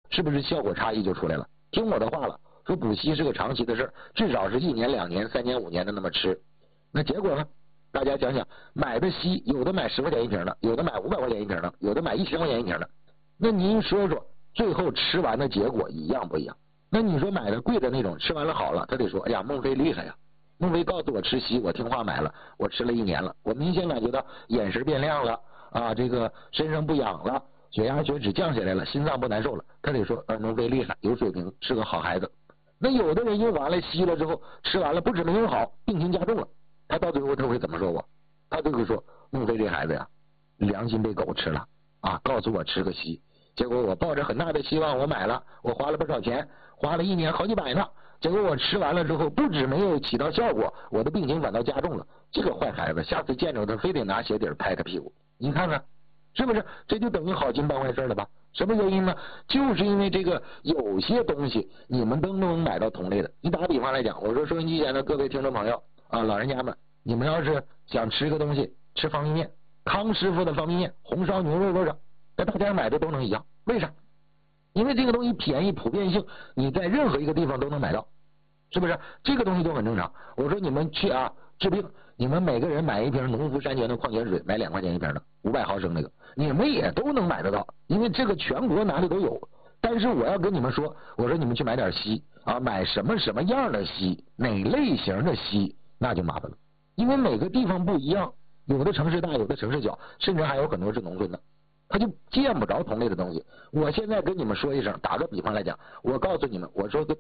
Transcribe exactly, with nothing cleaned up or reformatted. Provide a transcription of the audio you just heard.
是不是效果差异就出来了？听我的话了，说补硒是个长期的事，至少是一年、两年、三年、五年的那么吃。那结果呢？大家想想，买的硒有的买十块钱一瓶的，有的买五百块钱一瓶的，有的买一千块钱一瓶的。那您说说，最后吃完的结果一样不一样？那你说买的贵的那种，吃完了好了，他得说，哎呀，孟非厉害呀！孟非告诉我吃硒，我听话买了，我吃了一年了，我明显感觉到眼神变亮了啊，这个身上不痒了，血压血脂降下来了，心脏不难受了。他得说，呃，孟非厉害，有水平，是个好孩子。那有的人用完了硒了之后，吃完了不止没用好，病情加重了。他到最后他会怎么说我？他就会说，孟非这孩子呀，良心被狗吃了啊！告诉我吃个硒，结果我抱着很大的希望我买了，我花了不少钱，花了一年好几百呢。结果我吃完了之后，不止没有起到效果，我的病情反倒加重了。这个坏孩子，下次见着他非得拿鞋底拍他屁股，你看看是不是？这就等于好心办坏事了吧？什么原因呢？就是因为这个有些东西你们都能买到同类的。你打个比方来讲，我说收音机前的各位听众朋友啊，老人家们，你们要是想吃个东西，吃方便面，康师傅的方便面，红烧牛肉多少？那大家买的都能一样，为啥？因为这个东西便宜，普遍性，你在任何一个地方都能买到，是不是？这个东西就很正常。我说你们去啊治病，你们每个人买一瓶农夫山泉的矿泉水，买两块钱一瓶的，五百毫升那个，你们也都能买得到，因为这个全国哪里都有。但是我要跟你们说，我说你们去买点硒啊，买什么什么样的硒，哪类型的硒，那就麻烦了，因为每个地方不一样，有的城市大，有的城市小，甚至还有很多是农村的。他就见不着同类的东西。我现在跟你们说一声，打个比方来讲，我告诉你们，我说